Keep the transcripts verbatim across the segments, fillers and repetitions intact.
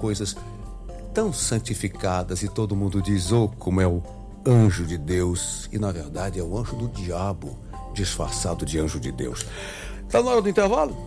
coisas tão santificadas e todo mundo diz, oh, como é o anjo de Deus. E na verdade é o anjo do diabo, disfarçado de anjo de Deus. Tá na hora do intervalo?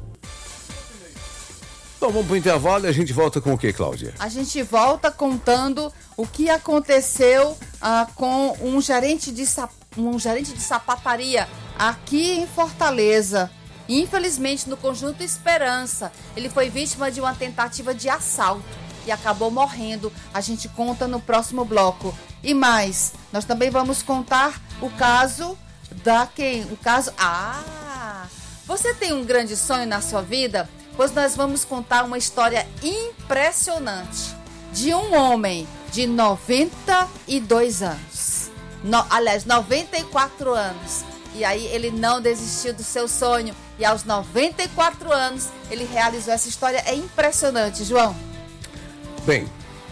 Então vamos pro intervalo e a gente volta com o que, Cláudia? A gente volta contando o que aconteceu ah, com um gerente, de, um gerente de sapataria aqui em Fortaleza. Infelizmente, no Conjunto Esperança, ele foi vítima de uma tentativa de assalto e acabou morrendo. A gente conta no próximo bloco. E mais, nós também vamos contar o caso da quem? O caso... Ah! Você tem um grande sonho na sua vida? Pois nós vamos contar uma história impressionante de um homem de noventa e dois anos. No, aliás, noventa e quatro anos. E aí ele não desistiu do seu sonho. E aos noventa e quatro anos ele realizou essa história. É impressionante, João. Bem,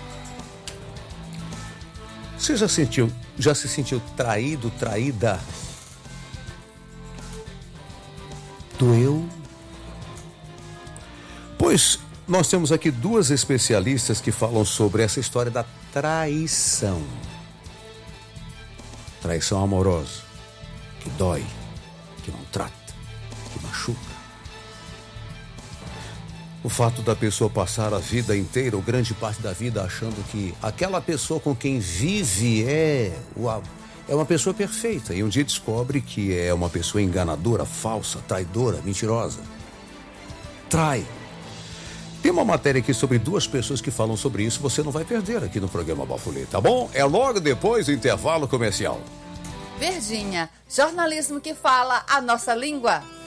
você já sentiu, já se sentiu traído, traída? Doeu? Pois nós temos aqui duas especialistas que falam sobre essa história da traição. Traição amorosa, que dói, que maltrata, que machuca. O fato da pessoa passar a vida inteira, ou grande parte da vida, achando que aquela pessoa com quem vive é, é uma pessoa perfeita. E um dia descobre que é uma pessoa enganadora, falsa, traidora, mentirosa. Trai. Tem uma matéria aqui sobre duas pessoas que falam sobre isso, você não vai perder aqui no programa Bafulê, tá bom? É logo depois do intervalo comercial. Verdinha, jornalismo que fala a nossa língua.